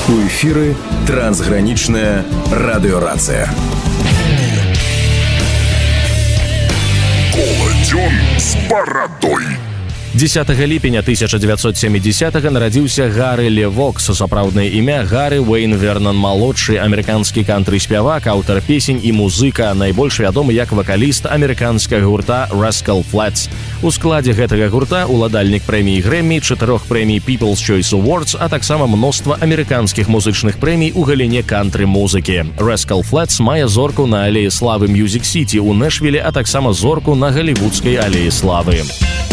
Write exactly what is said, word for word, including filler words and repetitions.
У эфіры трансгранічная радыёрацыя. Коладзён з барадой. дзесятага ліпеня тысяча дзевяцьсот сямідзесятага нарадзіўся Гары Левокс, сапраўднае імя Гары Уэйн Вернон малодшы, амерыканскі кантры-спявак, аўтар песень і музыка, найбольш вядомы як вакаліст амерыканскага гурта Rascal Flatts. У складзе гэтага гурта уладальнік прэміі Грэммі, чатырох прэмій People's Choice Awards, а таксама мноства амерыканскіх музычных прэмій у галіне кантры-музыкі. Rascal Flatts мае зорку на алеі славы Music City у Нэшвіле, а таксама зорку на галівудскай алеі славы.